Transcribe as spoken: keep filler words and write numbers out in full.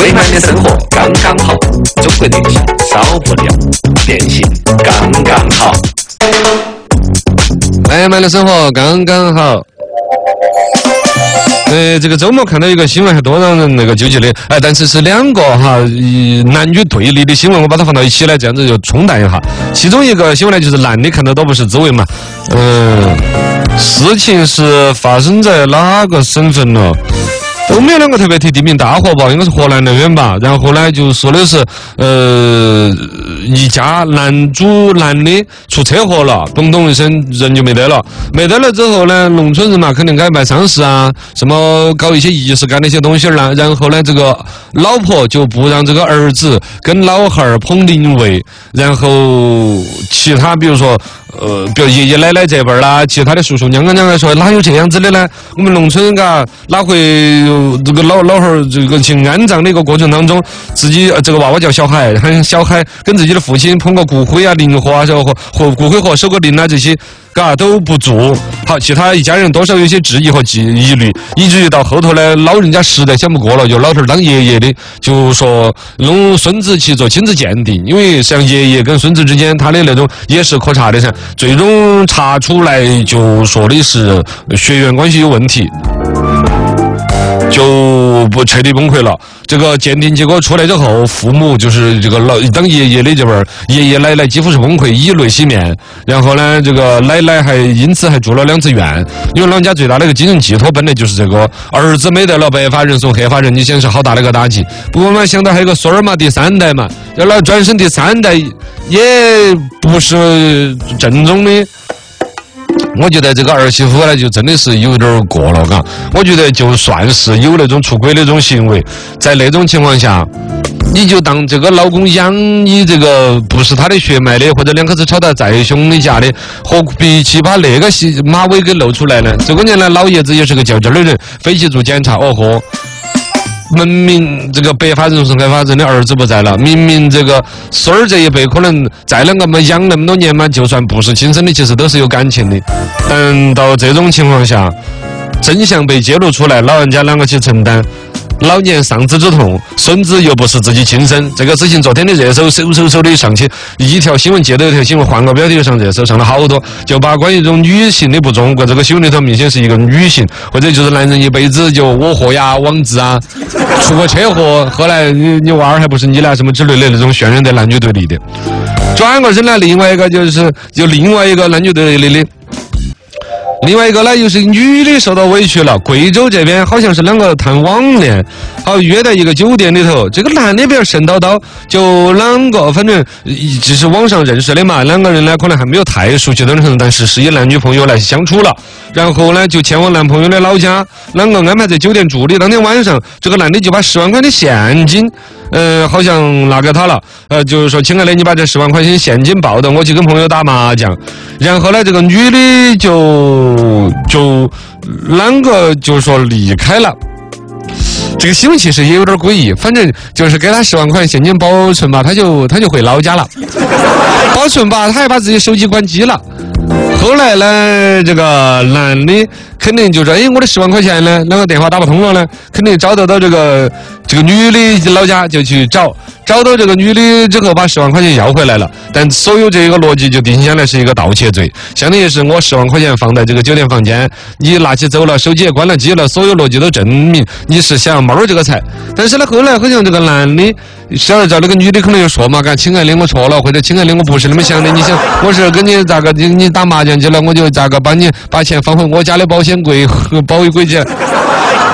美满的生活刚刚好，中国电信少不了，电信刚刚好。 美满的生活刚刚好。呃，这个周末看到一个新闻，还多让人那个纠结的，哎、呃，但是是两个哈男女对立的新闻，我把它放到一起来，这样子就冲淡一下。其中一个新闻呢，就是男的看到都不是滋味嘛。嗯、呃，事情是发生在哪个省份了？都没有两个特别提地名，大火吧，应该是河南那边吧。然后呢，就说的是，呃，一家男主男的出车祸了，咚咚一声人就没得了。没得了之后呢，农村人嘛，肯定该办丧事啊，什么搞一些仪式感那些东西啦。然后呢，这个老婆就不让这个儿子跟老汉儿捧灵位，然后其他比如说。呃，比如爷爷奶奶这辈儿啦，其他的叔叔娘娘来说，哪有这样子的呢？我们农村嘎，哪会这个老老汉儿这个去安葬的一个过程当中，自己、呃、这个娃娃叫小孩，喊小孩跟自己的父亲捧个骨灰啊、灵盒啊，和和骨灰盒、守个灵啊这些，嘎都不做。好，其他一家人多少有些质疑和疑虑，以至于到后头呢，老人家实在想不过了，就老头儿当爷爷的，就说弄孙子去做亲子鉴定，因为像爷爷跟孙子之间他的那种也是可查的噻。最终查出来就说的是血缘关系有问题，就不彻底崩溃了。这个鉴定结果出来之后，父母就是这个老当爷爷的这边爷爷奶奶几乎是崩溃，以泪洗面。然后呢，这个奶奶还因此还住了两次院，因为老人家最大的一个精神寄托本来就是这个儿子没得了，白发人送黑发人，你想是好大的一个打击。不过嘛，想到还有个孙儿嘛，第三代嘛，要来转身第三代也不是正宗的。我觉得这个儿媳妇呢，就真的是有点过了，嘎。我觉得就算是有那种出轨的那种行为，在那种情况下，你就当这个老公养你这个不是他的血脉的，或者两口子吵得再凶的架的，何必去把那个马尾给露出来呢？这个年来老爷子也是个较真的人，非去做检查，哦豁。明明这个白发人送黑发人的儿子不在了，明明这个孙儿这一辈可能再两个嘛养那么多年嘛，就算不是亲生的，其实都是有感情的。但到这种情况下，真相被揭露出来，老人家两个去承担老年丧子之痛，孙子又不是自己亲生，这个事情昨天的热搜嗖嗖嗖的上去，一条新闻接着一条新闻，换个标题就上热搜，上了好多，就把关于这种女性的不忠，这个新闻里头明显是一个女性，或者就是男人一辈子就我祸呀、枉子啊，出个车祸，后来你你娃儿还不是你啦什么之类的那种渲染的男女对立的。转过身来，另外一个就是就另外一个男女对立的。另外一个呢，又是女的受到委屈了。贵州这边好像是两个谈网恋，好约在一个酒店里头。这个男的比较神叨叨，就两个反正只是网上认识的嘛，两个人呢可能还没有太熟悉的人，但是是以男女朋友来相处了。然后呢，就前往男朋友的老家，两个安排在酒店住的。当天晚上，这个男的就把十万块的现金。呃，好像拿给他了，呃，就是说，亲爱的，你把这十万块钱现金抱着，我去跟朋友打麻将。然后呢，这个女的就就啷个就说离开了。这个新闻其实也有点诡异，反正就是给他十万块现金保存吧，他就他就回老家了。保存吧，他还把自己手机关机了。后来呢，这个男的肯定就说：“哎，我的十万块钱呢？那个电话打不通了呢？”肯定找得到这个这个女的老家，就去找，找到这个女的之后，把十万块钱要回来了。但所有这个逻辑就定下来是一个盗窃罪，相当于是我十万块钱放在这个酒店房间，你拿起走了，手机也关了机了，所有逻辑都证明你是想猫这个财。但是呢，后来好像这个男的小儿找那个女的可能又说嘛，干亲爱的我错了，或者亲爱的我不是那么想的，你想我是跟你咋个你你打麻将去了，我就咋个把你把钱放回我家的保险柜和保卫柜去。